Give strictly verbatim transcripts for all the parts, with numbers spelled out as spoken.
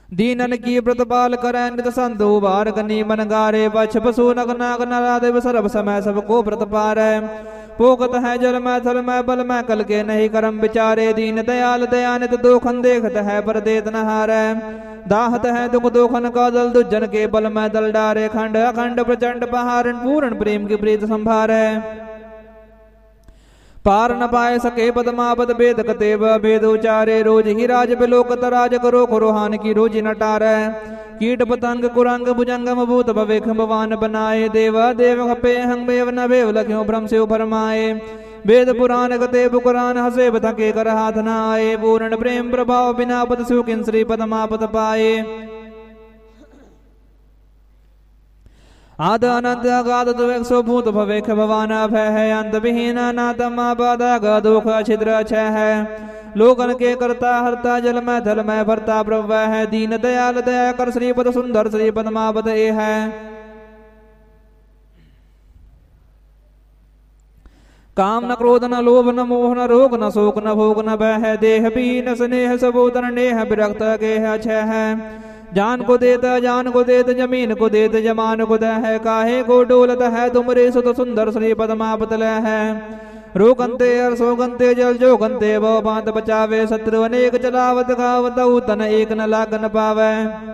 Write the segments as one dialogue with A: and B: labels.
A: दीनन की प्रतिपाल करै नित संतो बार कनी मन गारे बछ पशु नग नाग नरादेव सर्व समय सबको प्रतिपारै पोकत है जल मैं थल मैं बल मैं कल के नहीं करम विचारे दीन दयाल दयानित दोखन देखत है पर देत न हारै दाहत है दुख दोखन का दल दुजन के बल मैं दल डारे खंड अखंड प्रचंड पहारण पूर्ण प्रेम की प्रीत संभारै पार न पाए सके पदमापद वेद कतेव वेद उचारे रोज ही राज बिलोकत राज करो खुरोहान की रोज न टारै कीट पतंग कुरंग भुजंगम भूत भवेख भवान बनाए देव देव खपे हंग बेव न बेव लख्यो भ्रम से भरमाए वेद पुराण गते पुराण हसे बथके कर हाथ न आए पूर्ण प्रेम प्रभाव बिना पद सुखिन श्री पदमापद पाए आद अनंत अगाध दुख भूत भवेख भवान अभय है अंत विहीन नातम बाधा ग दुख छिद्र छह है लोकन के करता हरता जल में थल में भरता प्रभु है दीन दयाल दया कर श्रीपद सुंदर श्री पद्मावत ए है काम न क्रोध न लोभ न मोह न रोग न शोक न भोग न भय है देह भी न स्नेह सबोधन नेह विरक्त गेह छह है जान को देत जान को देत जमीन को देत जमान को दह है काहे को डोलत है तुमरे सुत सुंदर श्री पद्मावत है रोगंते अर सोगंते जल जोगंते वो बांध बचावे शत्रु अनेक चलावत गावत तन एक न लागन पावे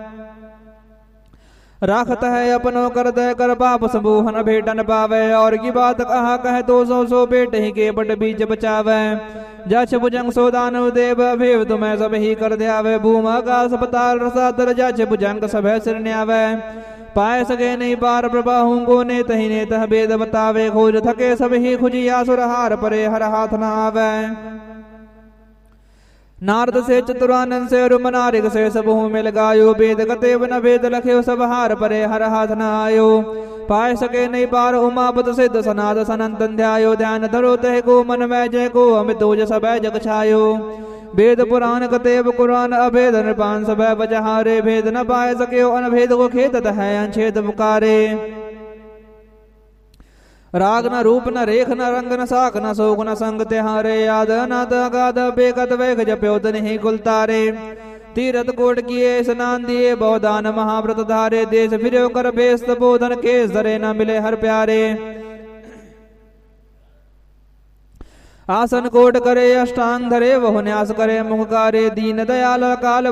A: राखत है अपनो कर दे कर पाप समूह न भेट न पावे और की बात कहा कहे तो सो सो बेट ही के बट बीज बचावे जछ भुजंग सो दानव देव भेव तुम्हें सब ही कर द्यावे भूम आकाश पताल रसातर जछ भुजंग सब सिर न्यावे पाए सके नहीं पार प्रभाहू को ने तही ने तह वेद बतावे खोज थके सब ही खुजी आसुर हार परे हर हाथ न आवे नारद से चतुरानंद से रुमनारिक से सब मिल गायो वेद कते न वेद लखे सब हार परे हर हाथ न आयो पाए सके नहीं पार उमापत सिद्ध सनाद सनंतन ध्यायो ध्यान धरो तह को मन में जय को अमित ओज सब जग छायो वेद पुराण कतेब कुरान अभेद नृपान सब बजहारे भेद न पाए सके अनभेद को खेतत है अनछेद पुकारे राग न रूप न रेख न रंग न साख न शोक न संग तिहारे याद नाद अगाध बेकत वेख जप्योत नहीं कुलतारे तीरथ कोट किए स्नान दिए बहुदान महाव्रत धारे देश फिर कर भेष तपोधन केस धरे न मिले हर प्यारे आसन कोट करे अष्टांग धरे वह न्यास करे मुखकारे दीन दयाल काल